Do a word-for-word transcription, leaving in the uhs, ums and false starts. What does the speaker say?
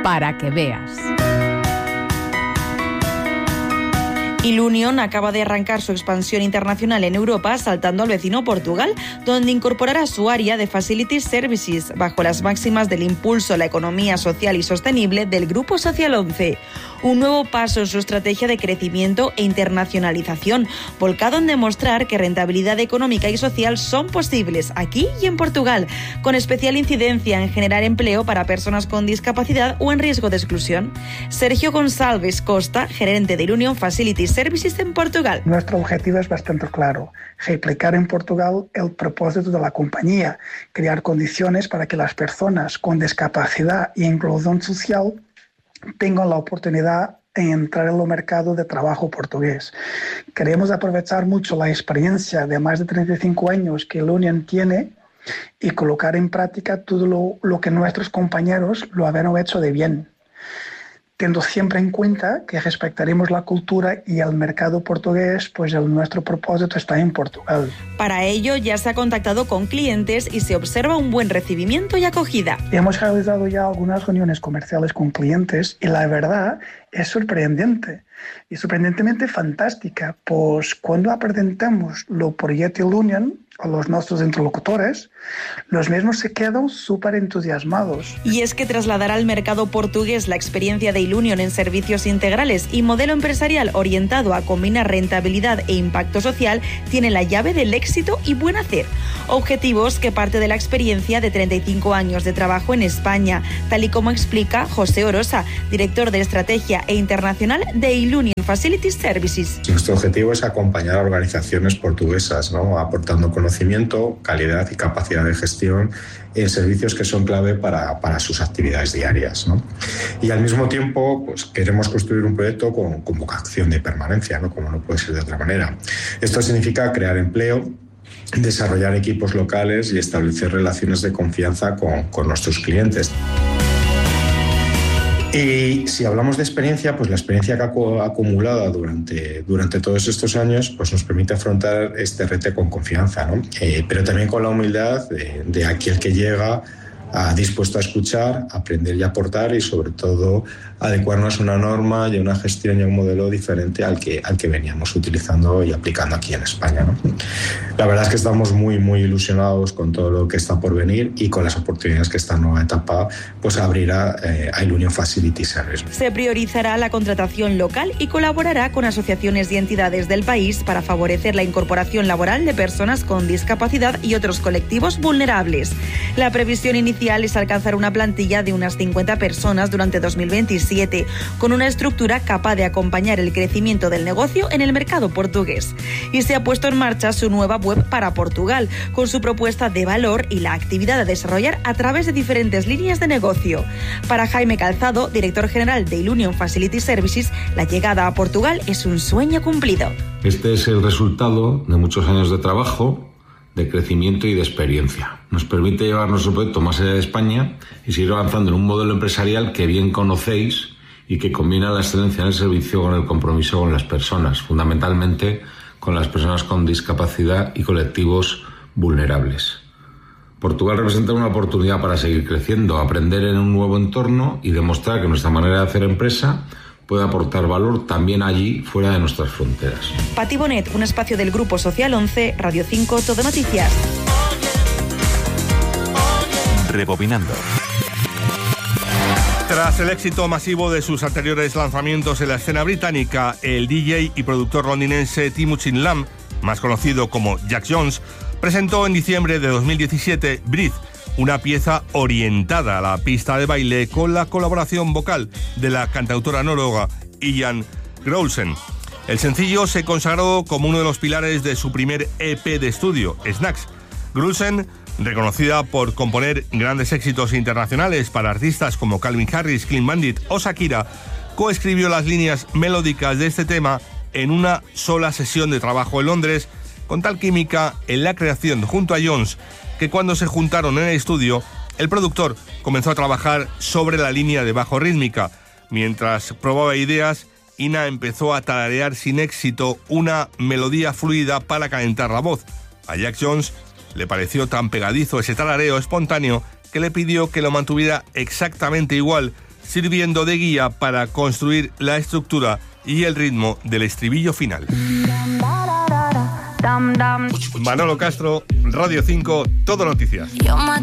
para que veas. Ilunion acaba de arrancar su expansión internacional en Europa, saltando al vecino Portugal, donde incorporará su área de Facility Services bajo las máximas del impulso a la economía social y sostenible del Grupo Social once. Un nuevo paso en su estrategia de crecimiento e internacionalización, volcado en demostrar que rentabilidad económica y social son posibles aquí y en Portugal, con especial incidencia en generar empleo para personas con discapacidad o en riesgo de exclusión. Sergio González Costa, gerente de Ilunion Facility Services en Portugal. Nuestro objetivo es bastante claro: replicar en Portugal el propósito de la compañía, crear condiciones para que las personas con discapacidad e inclusión social tengan la oportunidad de entrar en el mercado de trabajo portugués. Queremos aprovechar mucho la experiencia de más de treinta y cinco años que Ilunion tiene y colocar en práctica todo lo, lo que nuestros compañeros lo habían hecho de bien, teniendo siempre en cuenta que respetaremos la cultura y el mercado portugués, pues el, nuestro propósito está en Portugal. Para ello ya se ha contactado con clientes y se observa un buen recibimiento y acogida. Hemos realizado ya algunas reuniones comerciales con clientes y la verdad es sorprendente y sorprendentemente fantástica, pues cuando presentamos los proyectos Ilunion a los nuestros interlocutores, los mismos se quedan súper entusiasmados. Y es que trasladar al mercado portugués la experiencia de Ilunion en servicios integrales y modelo empresarial orientado a combinar rentabilidad e impacto social tiene la llave del éxito y buen hacer. Objetivos que parte de la experiencia de treinta y cinco años de trabajo en España, tal y como explica José Orosa, director de Estrategia e Internacional de Ilunion Facility Services. Nuestro objetivo es acompañar a organizaciones portuguesas, ¿no?, aportando conocimiento, calidad y capacidad de gestión en servicios que son clave para, para sus actividades diarias, ¿no? Y al mismo tiempo, pues queremos construir un proyecto con, con vocación de permanencia, ¿no?, como no puede ser de otra manera. Esto significa crear empleo, desarrollar equipos locales y establecer relaciones de confianza con, con nuestros clientes. Y si hablamos de experiencia, pues la experiencia que ha acumulada durante, durante todos estos años pues nos permite afrontar este reto con confianza, ¿no? Eh, pero también con la humildad de, de aquel que llega a, dispuesto a escuchar, aprender y aportar y sobre todo adecuarnos a una norma y a una gestión y a un modelo diferente al que, al que veníamos utilizando y aplicando aquí en España, ¿no? La verdad es que estamos muy, muy ilusionados con todo lo que está por venir y con las oportunidades que esta nueva etapa pues abrirá eh, a Ilunion Facility Services. Se priorizará la contratación local y colaborará con asociaciones y entidades del país para favorecer la incorporación laboral de personas con discapacidad y otros colectivos vulnerables. La previsión inicial es alcanzar una plantilla de unas cincuenta personas durante dos mil veintisiete, con una estructura capaz de acompañar el crecimiento del negocio en el mercado portugués. Y se ha puesto en marcha su nueva web para Portugal, con su propuesta de valor y la actividad a desarrollar a través de diferentes líneas de negocio. Para Jaime Calzado, director general de Ilunion Facility Services, la llegada a Portugal es un sueño cumplido. Este es el resultado de muchos años de trabajo, de crecimiento y de experiencia. Nos permite llevar nuestro proyecto más allá de España y seguir avanzando en un modelo empresarial que bien conocéis y que combina la excelencia en el servicio con el compromiso con las personas, fundamentalmente con las personas con discapacidad y colectivos vulnerables. Portugal representa una oportunidad para seguir creciendo, aprender en un nuevo entorno y demostrar que nuestra manera de hacer empresa puede aportar valor también allí, fuera de nuestras fronteras. Pati Bonet, un espacio del Grupo Social once, Radio cinco, Todo Noticias. Rebobinando. Tras el éxito masivo de sus anteriores lanzamientos en la escena británica, el D J y productor londinense Timuchin Lam, más conocido como Jack Jones, presentó en diciembre de dos mil diecisiete Breathe, una pieza orientada a la pista de baile con la colaboración vocal de la cantautora noruega Ian Grolsen. El sencillo se consagró como uno de los pilares de su primer E P de estudio, Snacks. Grolsen, reconocida por componer grandes éxitos internacionales para artistas como Calvin Harris, Clean Bandit o Shakira, coescribió las líneas melódicas de este tema en una sola sesión de trabajo en Londres, con tal química en la creación junto a Jones, que cuando se juntaron en el estudio, el productor comenzó a trabajar sobre la línea de bajo rítmica. Mientras probaba ideas, Ina empezó a tararear sin éxito una melodía fluida para calentar la voz. A Jack Jones le pareció tan pegadizo ese tarareo espontáneo que le pidió que lo mantuviera exactamente igual, sirviendo de guía para construir la estructura y el ritmo del estribillo final. Manolo Castro, Radio cinco, Todo Noticias.